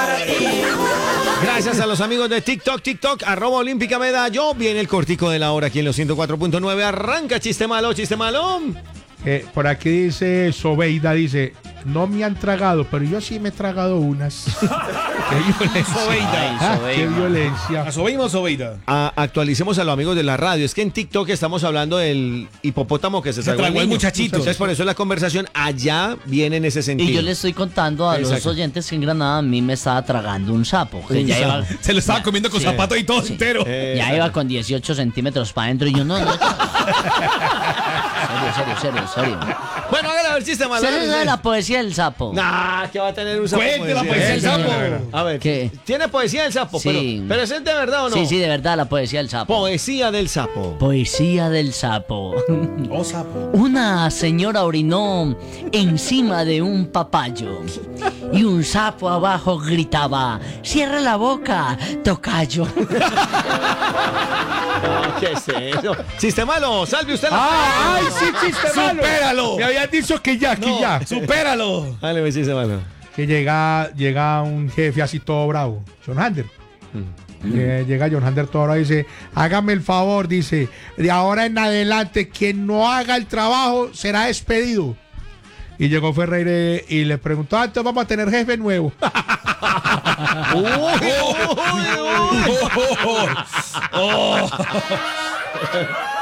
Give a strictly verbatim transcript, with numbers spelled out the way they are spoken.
Gracias a los amigos de TikTok, TikTok, arroba Olímpica Medallo. Viene el cortico de la hora aquí en los ciento cuatro punto nueve. Arranca chiste malo, chiste malo. Eh, por aquí dice Sobeida, dice, no me han tragado, pero yo sí me he tragado unas. Qué violencia. Sobeida. Ah, qué violencia. ¿A Sobeida o Sobeida? A- actualicemos a los amigos de la radio. Es que en TikTok estamos hablando del hipopótamo que se, Se tragó tragó el niño. muchachito. Entonces por eso la conversación allá viene en ese sentido. Y yo le estoy contando a los Exacto. oyentes que en Granada a mí me estaba tragando un sapo. Que Un ya sapo. iba, Se lo estaba comiendo con Sí. zapatos y todo Sí. entero. Eh, ya iba con dieciocho centímetros para adentro y yo no, no. Serio, serio, serio, serio. Bueno, hágale a ver chiste malo. ¿Usted sabe la poesía del sapo? Nah, que va a tener un sapo. Cuente la poesía del Sí, sapo. A ver, ¿Qué? ¿tiene poesía del sapo? Sí. Pero, pero ¿es de verdad o no? Sí, sí, de verdad, la poesía del sapo. Poesía del sapo. Poesía del sapo. Oh, sapo. Una señora orinó encima de un papayo y un sapo abajo gritaba: ¡cierra la boca, tocayo! ¿Qué es eso? Chiste malo, salve usted la... Ah, ay, sí, chiste malo. ¡Supéralo! Me habían dicho que ya, que No, ya. supéralo. Dale, ve, chiste malo. Que llega, llega un jefe así todo bravo, John Hander. Eh, Llega John Hander todo bravo y dice, hágame el favor, dice, de ahora en adelante, quien no haga el trabajo será despedido. Y llegó Ferreira y le preguntó, ah, entonces vamos a tener jefe nuevo. Uy, uy, uy. Oh.